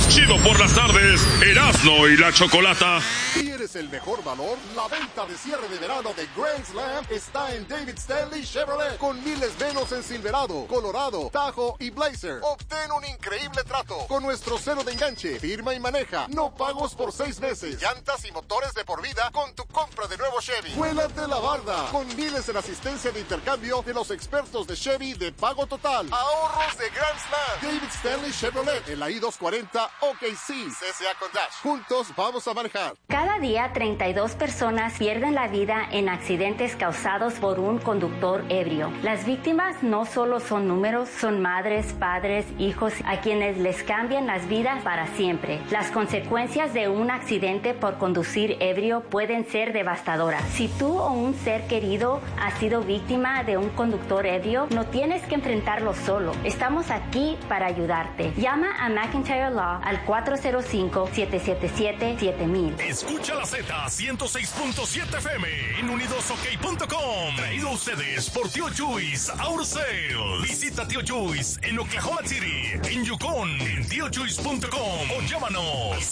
más chido por las tardes, Erasmo y la Chocolata. ¿Quieres el mejor valor? La venta de cierre de verano de Grand Slam está en David Stanley Chevrolet, con miles menos en Silverado, Colorado, Tahoe y Blazer. Obtén un increíble trato con nuestro cero de enganche, firma y maneja, no pagos por 6 meses, llantas y motores de por vida con tu compra de nuevo Chevy. Vuélate la barda con miles en asistencia de intercambio de los expertos de Chevy de pago total. Ahorros de Grand Slam. David Stanley Chevrolet en la I-240 OKC, CCA con Dash. Juntos vamos a manejar. Cada día 32 personas pierden la vida en accidentes causados por un conductor ebrio. Las víctimas no solo son números, son madres, padres, hijos a quienes les cambian las vidas para siempre. Las consecuencias de un accidente por conducir ebrio pueden ser devastadoras. Si tú o un ser querido ha sido víctima de un conductor ebrio, no tienes que enfrentarlo solo. Estamos aquí para ayudarte. Llama a McIntyre Law al 405-777-7000. Escucha la Z 106.7 FM en unidosok.com. Traído a ustedes por Tío Chuys Auto Sales. Visita Tío Chuys en Oklahoma City, en Yukon, en tiochuys.com o llámanos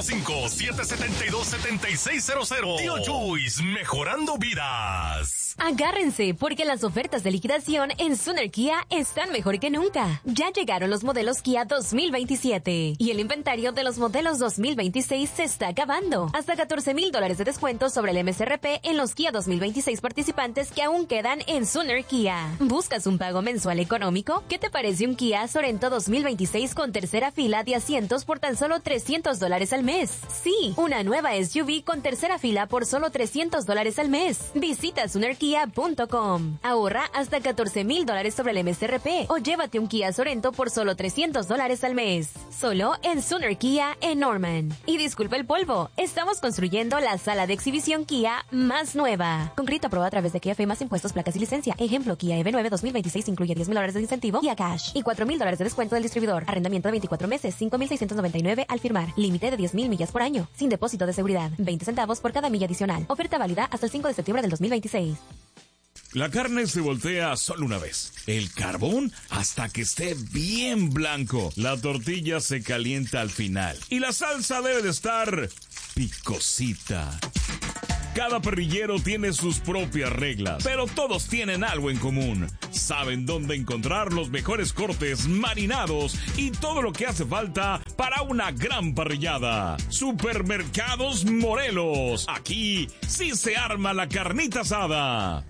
405-772-7600. Tío Chuys, mejorando vidas. Agárrense, porque las ofertas de liquidación en Sooner Kia están mejor que nunca. Ya llegaron los modelos Kia 2027 y el inventario de los modelos 2026 se está acabando. Hasta $14,000 de descuento sobre el MSRP en los Kia 2026 participantes que aún quedan en Sooner Kia. ¿Buscas un pago mensual económico? ¿Qué te parece un Kia Sorento 2026 con tercera fila de asientos por tan solo $300 al mes? Sí, una nueva SUV con tercera fila por solo $300 al mes. Visita SoonerKia.com. Ahorra hasta $14,000 sobre el MSRP o llévate un Kia Sorento por solo $300 al mes. Solo en Sooner Kia en Norman. Y disculpa el polvo, estamos construyendo la sala de exhibición Kia más nueva. Con crédito aprobado a través de Kia Fe más impuestos, placas y licencia. Ejemplo, Kia EV9 2026 incluye $10,000 de incentivo y a cash y $4,000 de descuento del distribuidor. Arrendamiento de 24 meses, $5,699 al firmar. Límite de 10,000 millas por año. Sin depósito de seguridad. 20 centavos por cada milla adicional. Oferta válida hasta el 5 de septiembre del 2026. La carne se voltea solo una vez. El carbón hasta que esté bien blanco. La tortilla se calienta al final. Y la salsa debe de estar picosita. Cada parrillero tiene sus propias reglas, pero todos tienen algo en común. Saben dónde encontrar los mejores cortes marinados y todo lo que hace falta para una gran parrillada. Supermercados Morelos. Aquí sí se arma la carnita asada.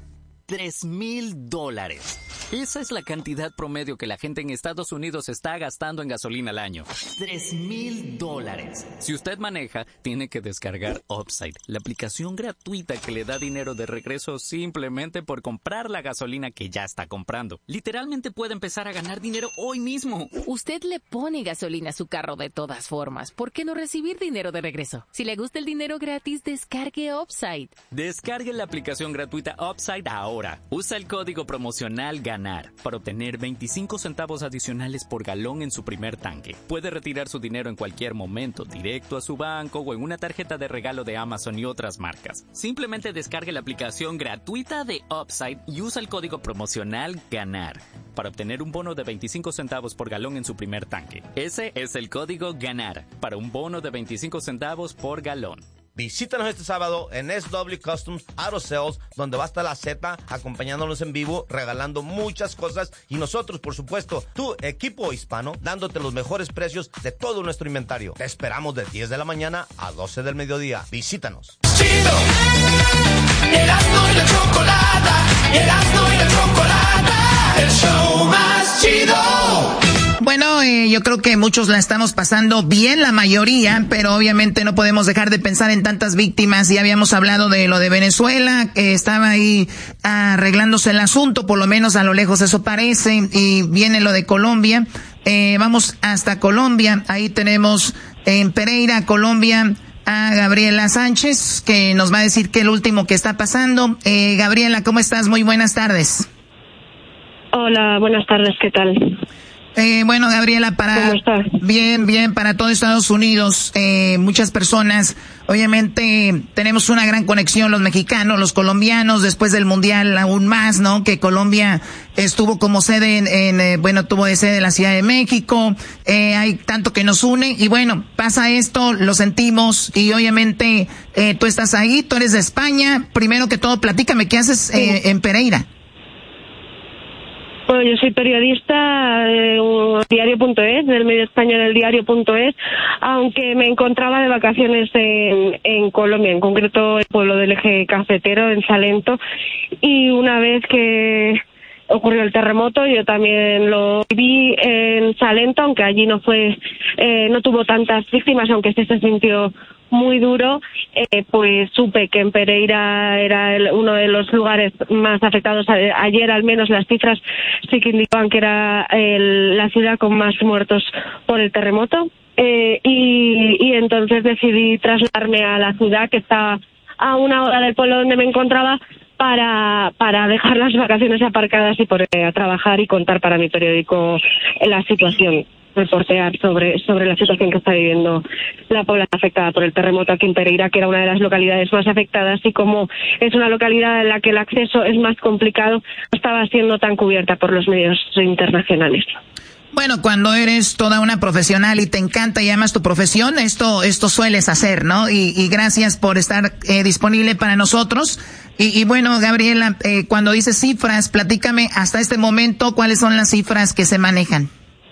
$3,000. Esa es la cantidad promedio que la gente en Estados Unidos está gastando en gasolina al año. $3,000. Si usted maneja, tiene que descargar Upside, la aplicación gratuita que le da dinero de regreso simplemente por comprar la gasolina que ya está comprando. Literalmente puede empezar a ganar dinero hoy mismo. Usted le pone gasolina a su carro de todas formas. ¿Por qué no recibir dinero de regreso? Si le gusta el dinero gratis, descargue Upside. Descargue la aplicación gratuita Upside ahora. Usa el código promocional GANAR para obtener 25 centavos adicionales por galón en su primer tanque. Puede retirar su dinero en cualquier momento, directo a su banco o en una tarjeta de regalo de Amazon y otras marcas. Simplemente descargue la aplicación gratuita de Upside y usa el código promocional GANAR para obtener un bono de 25 centavos por galón en su primer tanque. Ese es el código GANAR para un bono de 25 centavos por galón. Visítanos este sábado en SW Customs Auto Sales, donde va a estar la Z acompañándonos en vivo, regalando muchas cosas y nosotros, por supuesto, tu equipo hispano, dándote los mejores precios de todo nuestro inventario. Te esperamos de 10 de la mañana a 12 del mediodía. Visítanos. Chido, Erasmo y la Chocolata, Erasmo y la Chocolata, el show más chido. Bueno, yo creo que muchos la estamos pasando bien, la mayoría, pero obviamente no podemos dejar de pensar en tantas víctimas. Ya habíamos hablado de lo de Venezuela, que estaba ahí arreglándose el asunto, por lo menos a lo lejos eso parece, y viene lo de Colombia. Vamos hasta Colombia, ahí tenemos en Pereira, Colombia, a Gabriela Sánchez, que nos va a decir qué es lo último que está pasando. Gabriela, ¿cómo estás? Muy buenas tardes. Hola, buenas tardes, ¿qué tal? Bueno, Gabriela, ¿Cómo estás? Bien, para todo Estados Unidos, muchas personas, obviamente tenemos una gran conexión los mexicanos, los colombianos, después del Mundial aún más, ¿no? Que Colombia estuvo como sede tuvo de sede en la Ciudad de México, hay tanto que nos une, y bueno, pasa esto, lo sentimos, y obviamente tú estás ahí, tú eres de España. Primero que todo, platícame, ¿qué haces en Pereira? Bueno, yo soy periodista de diario.es, del medio español del diario.es, aunque me encontraba de vacaciones en Colombia, en concreto el pueblo del Eje Cafetero, en Salento, y una vez que ocurrió el terremoto, yo también lo viví en Salento, aunque allí no tuvo tantas víctimas, aunque se sintió muy duro, pues supe que en Pereira era uno de los lugares más afectados. Ayer al menos las cifras sí que indicaban que era la ciudad con más muertos por el terremoto, y entonces decidí trasladarme a la ciudad, que está a una hora del pueblo donde me encontraba, para dejar las vacaciones aparcadas y poder a trabajar y contar para mi periódico la situación, reportear sobre la situación que está viviendo la población afectada por el terremoto aquí en Pereira, que era una de las localidades más afectadas, y como es una localidad en la que el acceso es más complicado, no estaba siendo tan cubierta por los medios internacionales. Bueno, cuando eres toda una profesional y te encanta y amas tu profesión, esto sueles hacer, ¿no? Y gracias por estar disponible para nosotros. Y bueno, Gabriela, cuando dices cifras, platícame hasta este momento, ¿cuáles son las cifras que se manejan?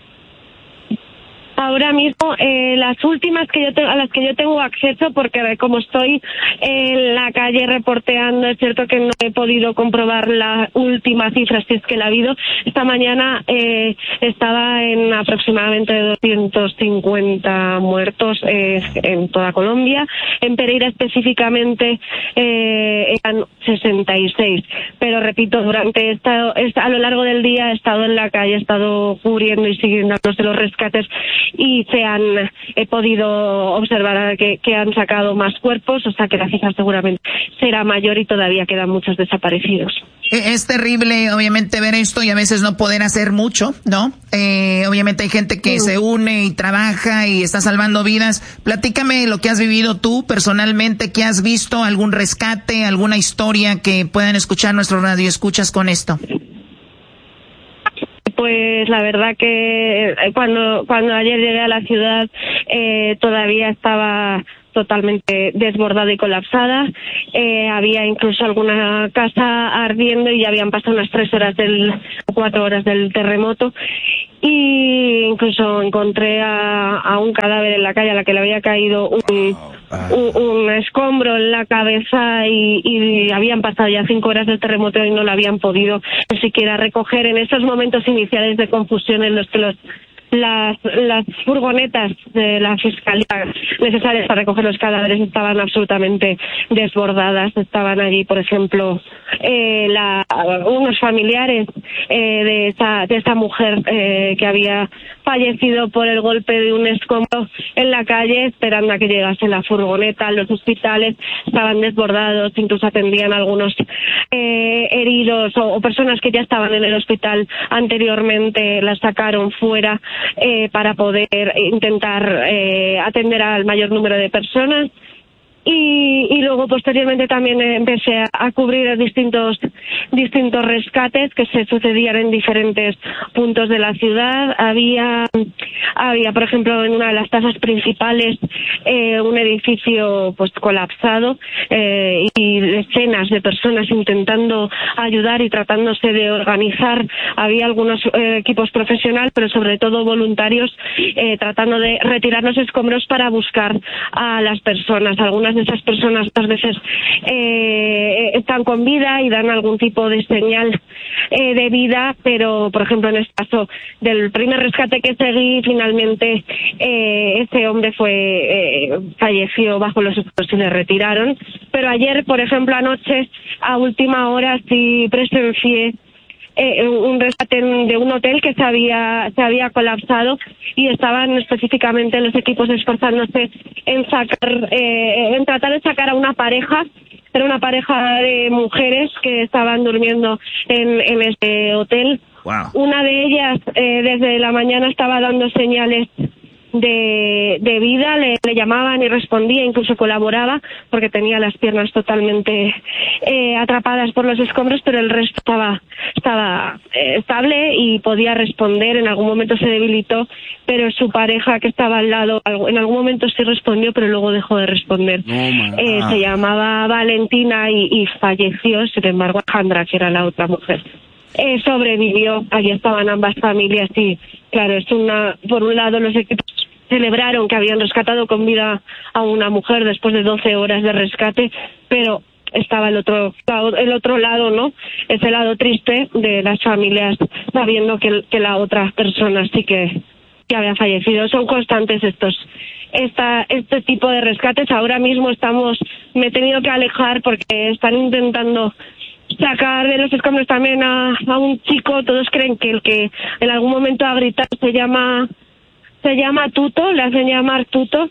Ahora mismo, las últimas a las que yo tengo acceso, porque como estoy en la calle reporteando, es cierto que no he podido comprobar la última cifra, si es que la ha habido. Esta mañana estaba en aproximadamente 250 muertos en toda Colombia. En Pereira específicamente eran 66. Pero repito, a lo largo del día he estado en la calle, he estado cubriendo y siguiendo los rescates, y he podido observar que han sacado más cuerpos, o sea que la cifra seguramente será mayor y todavía quedan muchos desaparecidos. Es terrible, obviamente, ver esto y a veces no poder hacer mucho, ¿no? Obviamente hay gente que se une y trabaja y está salvando vidas. Platícame lo que has vivido tú personalmente, ¿qué has visto? ¿Algún rescate, alguna historia que puedan escuchar nuestros radioescuchas con esto? Pues la verdad que cuando ayer llegué a la ciudad todavía estaba totalmente desbordada y colapsada. Había incluso alguna casa ardiendo y ya habían pasado unas 4 horas del terremoto. Y incluso encontré a un cadáver en la calle a la que le había caído un escombro en la cabeza, y habían pasado ya 5 horas del terremoto y no lo habían podido ni siquiera recoger. En esos momentos iniciales de confusión en los que las furgonetas de la fiscalía necesarias para recoger los cadáveres estaban absolutamente desbordadas. Estaban allí, por ejemplo, unos familiares de esta mujer que había fallecido por el golpe de un escombro en la calle, esperando a que llegase la furgoneta. Los hospitales estaban desbordados, incluso atendían a algunos heridos o personas que ya estaban en el hospital anteriormente, las sacaron fuera para poder intentar atender al mayor número de personas. Y luego posteriormente también empecé a cubrir distintos rescates que se sucedían en diferentes puntos de la ciudad. Había por ejemplo, en una de las plazas principales un edificio pues colapsado, y decenas de personas intentando ayudar y tratándose de organizar. Había algunos equipos profesionales, pero sobre todo voluntarios, tratando de retirar los escombros para buscar a las personas. Algunas de esas personas otras veces están con vida y dan algún tipo de señal de vida, pero por ejemplo en este caso del primer rescate que seguí, finalmente este hombre falleció bajo los escombros y le retiraron. Pero ayer, por ejemplo, anoche a última hora sí presencié un rescate de un hotel que se había colapsado, y estaban específicamente los equipos esforzándose en tratar de sacar a una pareja. Era una pareja de mujeres que estaban durmiendo en este hotel, Wow. Una de ellas desde la mañana estaba dando señales de vida, le llamaban y respondía, incluso colaboraba porque tenía las piernas totalmente atrapadas por los escombros, pero el resto estaba estable y podía responder. En algún momento se debilitó, pero su pareja que estaba al lado en algún momento sí respondió, pero luego dejó de responder. Se llamaba Valentina y falleció. Sin embargo, Alejandra, que era la otra mujer, sobrevivió. Allí estaban ambas familias y claro, por un lado los equipos celebraron que habían rescatado con vida a una mujer después de 12 horas de rescate, pero estaba el otro lado, ¿no? Ese lado triste de las familias, sabiendo que la otra persona sí que había fallecido. Son constantes este tipo de rescates. Ahora mismo me he tenido que alejar porque están intentando sacar de los escombros también a un chico. Todos creen que el que en algún momento ha gritado se llama Tuto, le hacen llamar Tuto,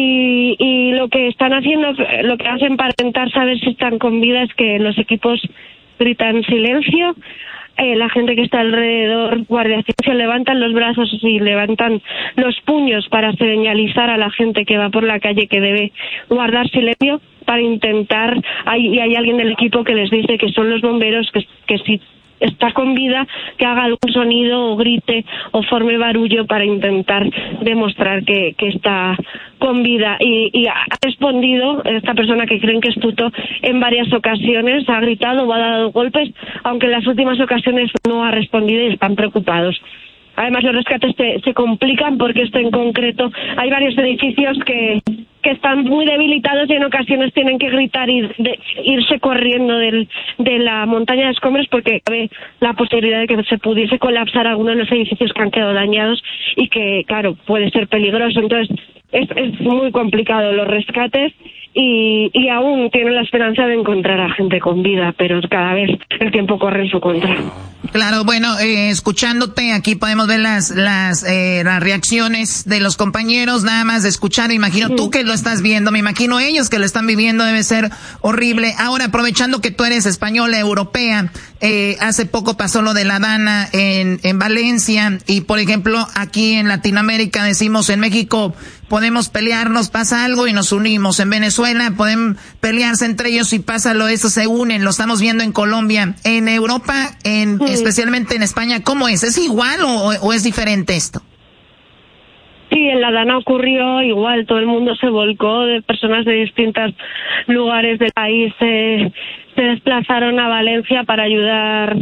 y lo que están haciendo, lo que hacen para intentar saber si están con vida es que los equipos gritan silencio. La gente que está alrededor, guardia civil, levantan los brazos y levantan los puños para señalizar a la gente que va por la calle que debe guardar silencio, para intentar, y hay alguien del equipo que les dice que son los bomberos, que si está con vida, que haga algún sonido o grite o forme barullo para intentar demostrar que está con vida. Y ha respondido esta persona que creen que es Tuto en varias ocasiones, ha gritado o ha dado golpes, aunque en las últimas ocasiones no ha respondido y están preocupados. Además, los rescates se complican porque en concreto hay varios edificios que están muy debilitados y en ocasiones tienen que gritar y irse corriendo de la montaña de escombros porque cabe la posibilidad de que se pudiese colapsar alguno de los edificios que han quedado dañados y que, claro, puede ser peligroso. Entonces, es muy complicado los rescates y aún tienen la esperanza de encontrar a gente con vida, pero cada vez el tiempo corre en su contra. Claro, bueno, escuchándote aquí podemos ver las reacciones de los compañeros, nada más de escuchar. Me imagino tú que lo estás viendo, me imagino ellos que lo están viviendo, debe ser horrible. Ahora, aprovechando que tú eres española, europea, hace poco pasó lo de la Dana en Valencia y, por ejemplo, aquí en Latinoamérica decimos, en México podemos pelearnos, pasa algo y nos unimos. En Venezuela pueden pelearse entre ellos y pasa eso, se unen. Lo estamos viendo en Colombia. En Europa, especialmente en España, ¿cómo es? ¿Es igual o es diferente esto? Sí, en la Dana ocurrió igual, todo el mundo se volcó, de personas de distintos lugares del país se desplazaron a Valencia para ayudar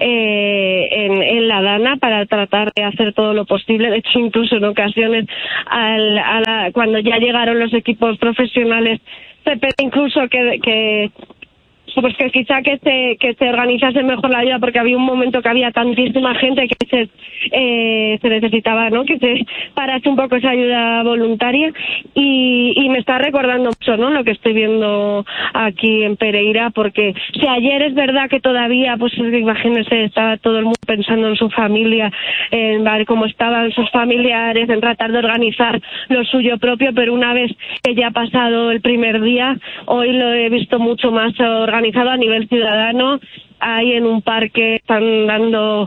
en la Dana, para tratar de hacer todo lo posible. De hecho, incluso en ocasiones, cuando ya llegaron los equipos profesionales, se pedía incluso que quizá que se organizase mejor la ayuda, porque había un momento que había tantísima gente que se necesitaba, ¿no?, que se parase un poco esa ayuda voluntaria y me está recordando mucho, ¿no?, lo que estoy viendo aquí en Pereira, porque si ayer es verdad que todavía, pues imagínense, estaba todo el mundo pensando en su familia, en ver cómo estaban sus familiares, en tratar de organizar lo suyo propio, pero una vez que ya ha pasado el primer día, hoy lo he visto mucho más organizado a nivel ciudadano. Hay en un parque, están dando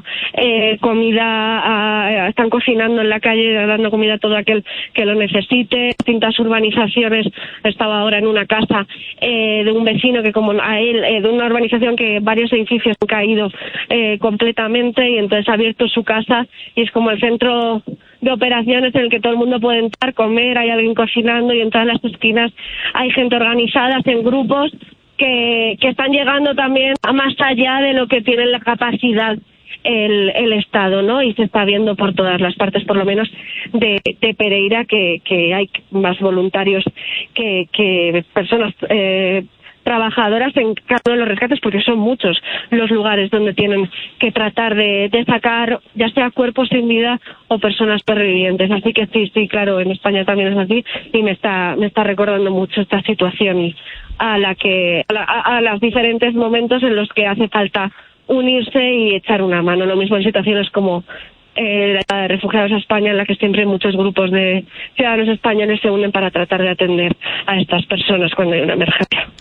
comida, están cocinando en la calle, dando comida a todo aquel que lo necesite. Distintas urbanizaciones. Estaba ahora en una casa de un vecino que, como a él, de una urbanización que varios edificios han caído completamente, y entonces ha abierto su casa y es como el centro de operaciones en el que todo el mundo puede entrar, comer, hay alguien cocinando, y en todas las esquinas hay gente organizada en grupos que están llegando también a más allá de lo que tiene la capacidad el Estado, ¿no? Y se está viendo por todas las partes, por lo menos de Pereira, que hay más voluntarios que personas trabajadoras en cada uno de los rescates, porque son muchos los lugares donde tienen que tratar de sacar ya sea cuerpos sin vida o personas supervivientes. Así que sí, claro, en España también es así, y me está recordando mucho esta situación a los diferentes momentos en los que hace falta unirse y echar una mano. Lo mismo en situaciones como la de refugiados a España, en la que siempre muchos grupos de ciudadanos españoles se unen para tratar de atender a estas personas cuando hay una emergencia.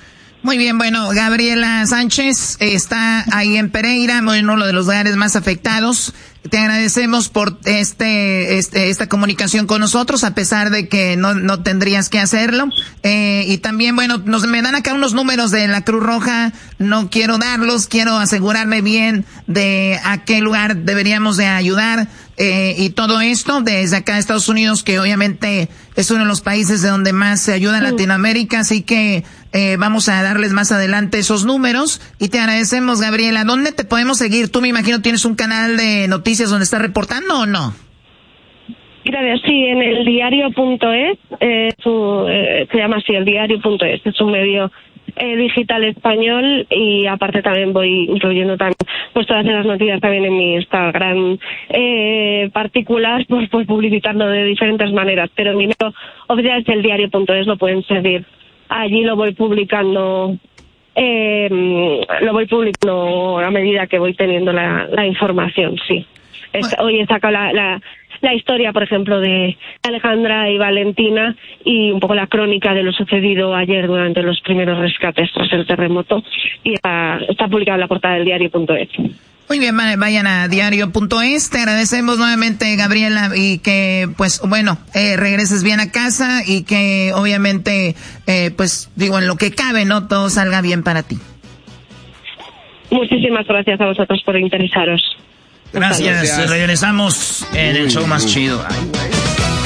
Muy bien, bueno, Gabriela Sánchez está ahí en Pereira, uno de los lugares más afectados. Te agradecemos por esta comunicación con nosotros, a pesar de que no tendrías que hacerlo. Y también, bueno, me dan acá unos números de la Cruz Roja. No quiero darlos, quiero asegurarme bien de a qué lugar deberíamos de ayudar. Y todo esto desde acá de Estados Unidos, que obviamente es uno de los países de donde más se ayuda en Latinoamérica. Así que vamos a darles más adelante esos números. Y te agradecemos, Gabriela. ¿Dónde te podemos seguir? Tú, me imagino, tienes un canal de noticias donde estás reportando, ¿o no? Gracias, sí, en el diario.es, se llama así, el diario.es, es un medio digital español, y aparte también voy incluyendo también pues todas las noticias también en mi Instagram particular, pues publicitando de diferentes maneras, pero mi medio oficial es el diario.es, lo pueden seguir. Allí lo voy publicando a medida que voy teniendo la información, sí. Hoy he sacado la historia, por ejemplo, de Alejandra y Valentina, y un poco la crónica de lo sucedido ayer durante los primeros rescates tras el terremoto, y está publicada en la portada del diario.es. Muy bien, vayan a diario.es. Te agradecemos nuevamente, Gabriela, y que, pues, bueno, regreses bien a casa, y que obviamente, pues, digo, en lo que cabe, ¿no? Todo salga bien para ti. Muchísimas gracias a vosotros por interesaros. Gracias. Regresamos en el show más chido. Ay.